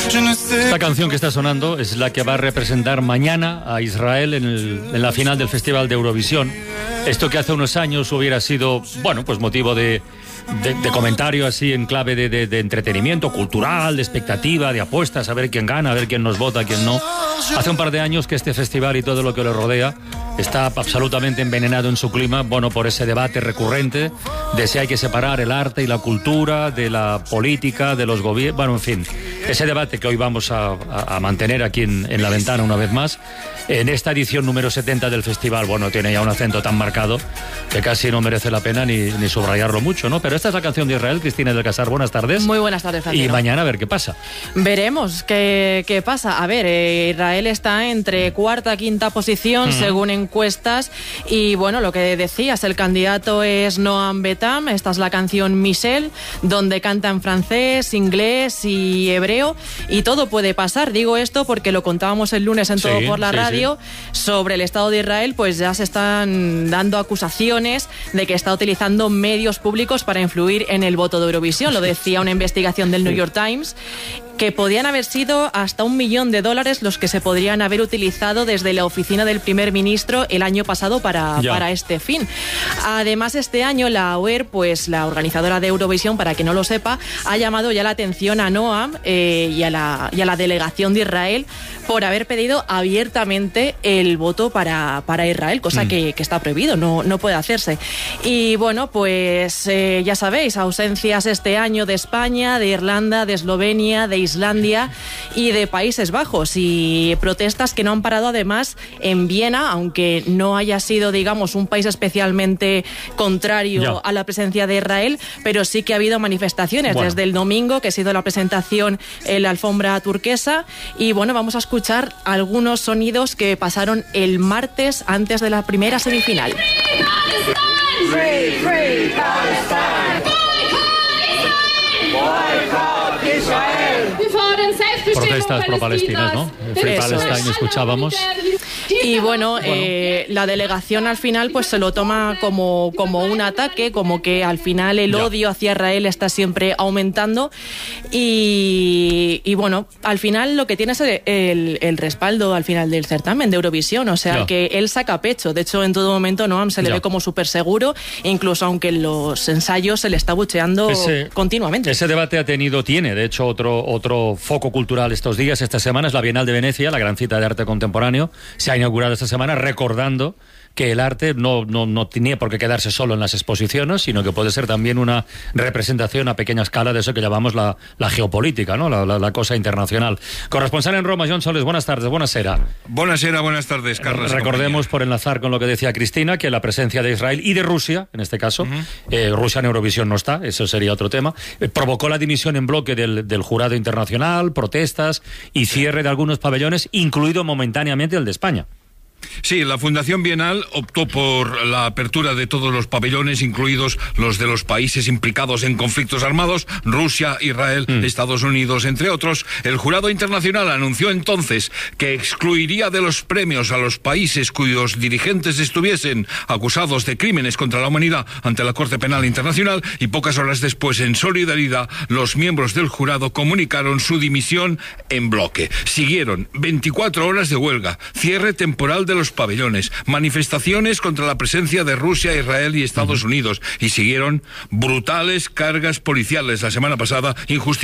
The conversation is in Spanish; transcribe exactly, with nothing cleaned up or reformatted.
Esta canción que está sonando es la que va a representar mañana a Israel en, el, en la final del Festival de Eurovisión. Esto que hace unos años hubiera sido, bueno, pues motivo de, de, de comentario así en clave de, de, de entretenimiento cultural, de expectativa, de apuestas, a ver quién gana, a ver quién nos vota, quién no. Hace un par de años que este festival y todo lo que lo rodea está absolutamente envenenado en su clima, bueno, por ese debate recurrente de si hay que separar el arte y la cultura de la política, de los gobiernos, bueno, en fin, ese debate que hoy vamos a, a, a mantener aquí en, en la ventana una vez más. En esta edición número setenta del festival, bueno, tiene ya un acento tan marcado que casi no merece la pena ni, ni subrayarlo mucho, ¿no? Pero esta es la canción de Israel. Cristina del Casar, buenas tardes. Muy buenas tardes, Francino. Y mañana a ver qué pasa. Veremos qué, qué pasa. A ver, eh, Israel está entre cuarta, quinta posición, mm. según encuestas. Y bueno, lo que decías, el candidato es Noam Betam. Esta es la canción Michelle, donde canta en francés, inglés y hebreo. Y todo puede pasar. Digo esto porque lo contábamos el lunes en Todo sí, por la sí, radio. Sí. Sobre el Estado de Israel, pues ya se están dando acusaciones de que está utilizando medios públicos para influir en el voto de Eurovisión. Lo decía una investigación del New York Times, que podían haber sido hasta un millón de dólares los que se podrían haber utilizado desde la oficina del primer ministro el año pasado para, para este fin. Además, este año la O E R, pues la organizadora de Eurovisión, para que no lo sepa, ha llamado ya la atención a Noam eh, y, a la, y a la delegación de Israel por haber pedido abiertamente el voto para, para Israel, cosa mm. que, que está prohibido, no, no puede hacerse. Y bueno, pues eh, ya sabéis, ausencias este año de España, de Irlanda, de Eslovenia, de Islandia y de Países Bajos, y protestas que no han parado además en Viena, aunque no haya sido, digamos, un país especialmente contrario ya. a la presencia de Israel, pero sí que ha habido manifestaciones bueno. desde el domingo, que ha sido la presentación en la alfombra turquesa. Y bueno, vamos a escuchar algunos sonidos que pasaron el martes antes de la primera semifinal. Free, free Palestine. Boycott Israel. Protestas pro-palestinas, ¿no? Free Palestine escuchábamos. Y bueno, bueno. Eh, la delegación al final pues se lo toma como, como un ataque, como que al final el ya. odio hacia Israel está siempre aumentando. Y, y bueno, al final lo que tiene es el, el, el respaldo al final del certamen de Eurovisión, o sea ya. que él saca pecho. De hecho, en todo momento Noam se le ya. ve como súper seguro, incluso aunque en los ensayos se le está bucheando ese, continuamente. Ese debate ha tenido, tiene de hecho otro, otro foco cultural estos días. Esta semana es la Bienal de Venecia, la gran cita de arte contemporáneo. Se ha inaugurado esta semana recordando que el arte no, no, no tiene por qué quedarse solo en las exposiciones, sino que puede ser también una representación a pequeña escala de eso que llamamos la, la geopolítica, ¿no? La, la, la cosa internacional. Corresponsal en Roma, John Soles, buenas tardes, buenas era. Buenas era, buenas tardes, Carlos. Recordemos, por enlazar con lo que decía Cristina, que la presencia de Israel y de Rusia, en este caso, uh-huh. eh, Rusia en Eurovisión no está, eso sería otro tema, eh, provocó la dimisión en bloque del, del jurado internacional, protestas y cierre de algunos pabellones, incluido momentáneamente el de España. Sí, la Fundación Bienal optó por la apertura de todos los pabellones, incluidos los de los países implicados en conflictos armados, Rusia, Israel, mm. Estados Unidos, entre otros. El jurado internacional anunció entonces que excluiría de los premios a los países cuyos dirigentes estuviesen acusados de crímenes contra la humanidad ante la Corte Penal Internacional, y pocas horas después, en solidaridad, los miembros del jurado comunicaron su dimisión en bloque. Siguieron veinticuatro horas de huelga, cierre temporal de los pabellones, manifestaciones contra la presencia de Rusia, Israel y Estados uh-huh. Unidos, y siguieron brutales cargas policiales la semana pasada, injusticia